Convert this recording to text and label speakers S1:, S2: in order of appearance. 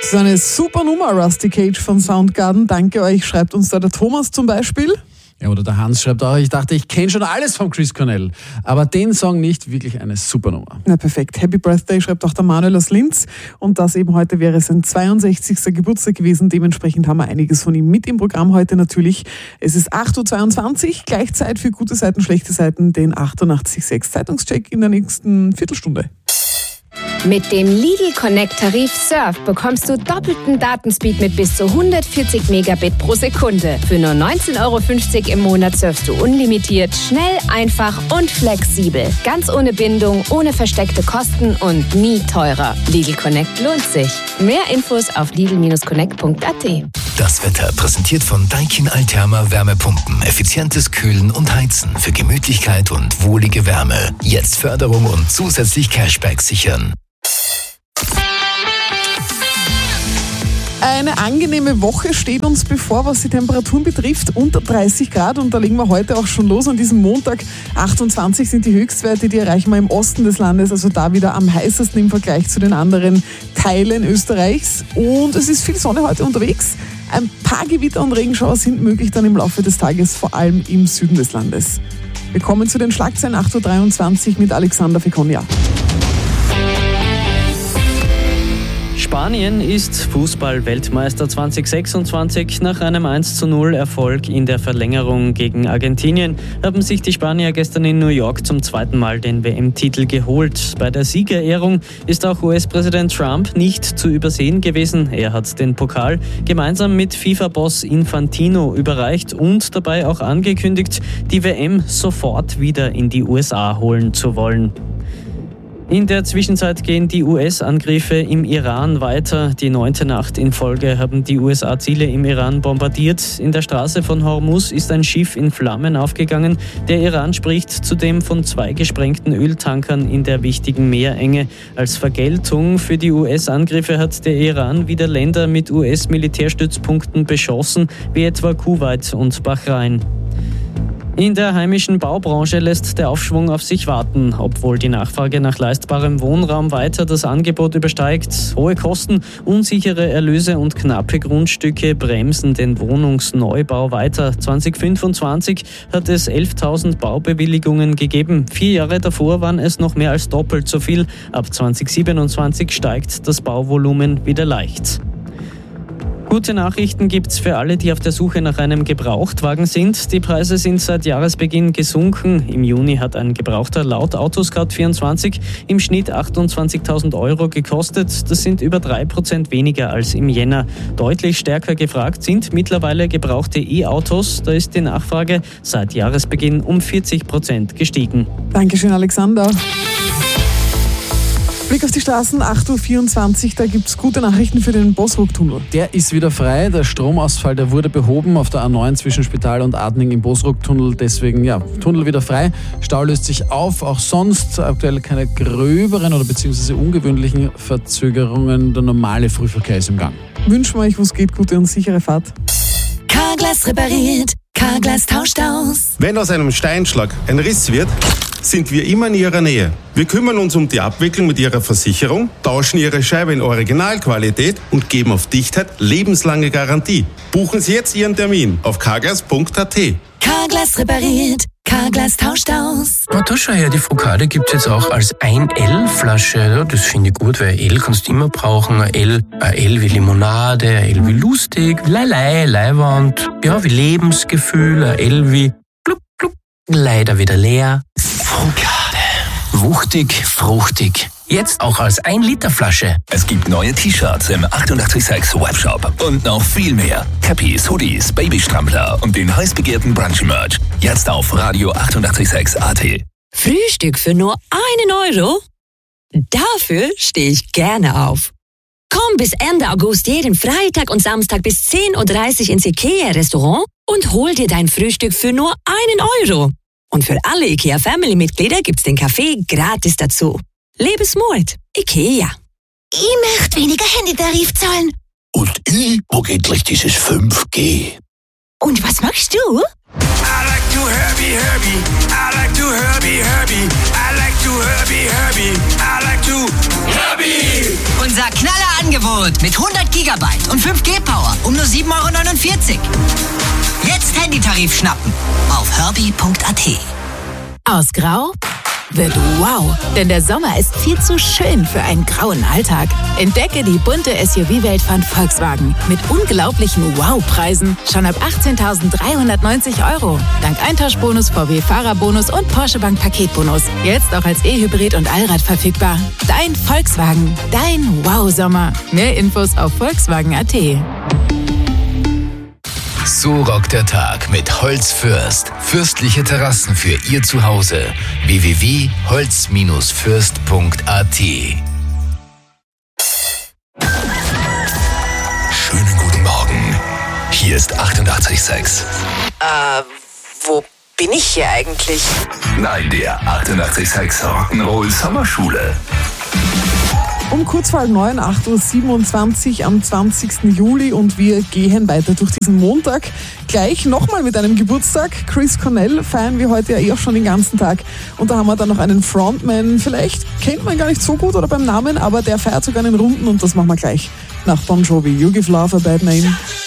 S1: So eine super Nummer, Rusty Cage von Soundgarden. Danke euch, schreibt uns da der Thomas zum Beispiel.
S2: Ja, oder der Hans schreibt auch, ich dachte, ich kenne schon alles von Chris Cornell. Aber den Song nicht, wirklich eine super Nummer.
S1: Na perfekt. Happy Birthday schreibt auch der Manuel aus Linz. Und das eben heute wäre sein 62. Geburtstag gewesen. Dementsprechend haben wir einiges von ihm mit im Programm heute natürlich. Es ist 8.22 Uhr, gleich Zeit für gute Seiten, schlechte Seiten. Den 88.6 Zeitungscheck in der nächsten Viertelstunde.
S3: Mit dem Lidl Connect Tarif Surf bekommst du doppelten Datenspeed mit bis zu 140 Megabit pro Sekunde. Für nur 19,50 € im Monat surfst du unlimitiert, schnell, einfach und flexibel. Ganz ohne Bindung, ohne versteckte Kosten und nie teurer. Lidl Connect lohnt sich. Mehr Infos auf lidl-connect.at.
S4: Das Wetter präsentiert von Daikin Alterma Wärmepumpen. Effizientes Kühlen und Heizen für Gemütlichkeit und wohlige Wärme. Jetzt Förderung und zusätzlich Cashback sichern.
S1: Eine angenehme Woche steht uns bevor, was die Temperaturen betrifft, unter 30 Grad. Und da legen wir heute auch schon los. An diesem Montag 28 sind die Höchstwerte, die erreichen wir im Osten des Landes, also da wieder am heißesten im Vergleich zu den anderen Teilen Österreichs. Und es ist viel Sonne heute unterwegs. Ein paar Gewitter und Regenschauer sind möglich dann im Laufe des Tages, vor allem im Süden des Landes. Wir kommen zu den Schlagzeilen 8.23 Uhr mit Alexander Fekonia.
S5: Spanien ist Fußball-Weltmeister 2026. Nach einem 1:0 Erfolg in der Verlängerung gegen Argentinien haben sich die Spanier gestern in New York zum zweiten Mal den WM-Titel geholt. Bei der Siegerehrung ist auch US-Präsident Trump nicht zu übersehen gewesen. Er hat den Pokal gemeinsam mit FIFA-Boss Infantino überreicht und dabei auch angekündigt, die WM sofort wieder in die USA holen zu wollen. In der Zwischenzeit gehen die US-Angriffe im Iran weiter. Die 9. Nacht in Folge haben die USA Ziele im Iran bombardiert. In der Straße von Hormuz ist ein Schiff in Flammen aufgegangen. Der Iran spricht zudem von 2 gesprengten Öltankern in der wichtigen Meerenge. Als Vergeltung für die US-Angriffe hat der Iran wieder Länder mit US-Militärstützpunkten beschossen, wie etwa Kuwait und Bahrain. In der heimischen Baubranche lässt der Aufschwung auf sich warten. Obwohl die Nachfrage nach leistbarem Wohnraum weiter das Angebot übersteigt, hohe Kosten, unsichere Erlöse und knappe Grundstücke bremsen den Wohnungsneubau weiter. 2025 hat es 11.000 Baubewilligungen gegeben. 4 Jahre davor waren es noch mehr als doppelt so viel. Ab 2027 steigt das Bauvolumen wieder leicht. Gute Nachrichten gibt's für alle, die auf der Suche nach einem Gebrauchtwagen sind. Die Preise sind seit Jahresbeginn gesunken. Im Juni hat ein Gebrauchter laut Autoscout24 im Schnitt 28.000 € gekostet. Das sind über 3% weniger als im Jänner. Deutlich stärker gefragt sind mittlerweile gebrauchte E-Autos. Da ist die Nachfrage seit Jahresbeginn um 40% gestiegen.
S1: Dankeschön, Alexander. Blick auf die Straßen, 8.24 Uhr, da gibt es gute Nachrichten für den Bosruck-Tunnel.
S2: Der ist wieder frei, der Stromausfall, der wurde behoben auf der A9 zwischen Spital und Adning im Bosruck-Tunnel. Deswegen, Tunnel wieder frei, Stau löst sich auf, auch sonst aktuell keine gröberen oder beziehungsweise ungewöhnlichen Verzögerungen. Der normale Frühverkehr ist im Gang.
S1: Wünschen wir euch, wo es geht, gute und sichere Fahrt.
S6: Carglass repariert, Carglass tauscht aus.
S7: Wenn aus einem Steinschlag ein Riss wird, sind wir immer in Ihrer Nähe. Wir kümmern uns um die Abwicklung mit Ihrer Versicherung, tauschen Ihre Scheibe in Originalqualität und geben auf Dichtheit lebenslange Garantie. Buchen Sie jetzt Ihren Termin auf carglass.at.
S6: Carglass repariert, Carglass tauscht aus.
S8: Na, da schau her, die Focaccia gibt's jetzt auch als 1L-Flasche. Ja, das finde ich gut, weil L kannst du immer brauchen. Ein L wie Limonade, ein L wie lustig, Leiwand, ja, wie Lebensgefühl, ein L wie blub, blub, leider wieder leer.
S4: Focaccia. Wuchtig, fruchtig.
S8: Jetzt auch als 1-Liter-Flasche.
S4: Es gibt neue T-Shirts im 886 Webshop und noch viel mehr. Cappies, Hoodies, Babystrampler und den heiß begehrten Brunch-Merch. Jetzt auf Radio 886 AT.
S6: Frühstück für nur 1 €? Dafür stehe ich gerne auf. Komm bis Ende August jeden Freitag und Samstag bis 10.30 Uhr ins IKEA-Restaurant und hol dir dein Frühstück für nur 1 €. Und für alle IKEA-Family-Mitglieder gibt's den Kaffee gratis dazu. Lebe smart. IKEA.
S9: Ich möchte weniger Handytarif zahlen.
S4: Und wo geht gleich dieses 5G?
S9: Und was machst du?
S10: I like to Herbie. I like to Herbie. I like to Herbie. I like to Herbie. Herbie!
S11: Unser Knallerangebot mit 100 GB und 5G Power um nur 7,49 €. Jetzt Handytarif schnappen auf herbie.at.
S12: Aus Grau wird wow, denn der Sommer ist viel zu schön für einen grauen Alltag. Entdecke die bunte SUV-Welt von Volkswagen mit unglaublichen Wow-Preisen schon ab 18.390 €. Dank Eintauschbonus, VW-Fahrerbonus und Porsche Bank Paketbonus. Jetzt auch als E-Hybrid und Allrad verfügbar. Dein Volkswagen, dein Wow-Sommer. Mehr Infos auf volkswagen.at.
S4: So rockt der Tag mit Holzfürst. Fürstliche Terrassen für Ihr Zuhause. www.holz-fürst.at. Schönen guten Morgen. Hier ist 88,6.
S12: Wo bin ich hier eigentlich?
S4: Nein, der 88,6 Rock'n'Roll Sommerschule.
S1: Um kurz vor 9, 8.27 Uhr am 20. Juli und wir gehen weiter durch diesen Montag. Gleich nochmal mit einem Geburtstag. Chris Cornell feiern wir heute ja auch schon den ganzen Tag. Und da haben wir dann noch einen Frontman. Vielleicht kennt man gar nicht so gut oder beim Namen, aber der feiert sogar einen Runden und das machen wir gleich nach Bon Jovi. You Give Love a Bad Name.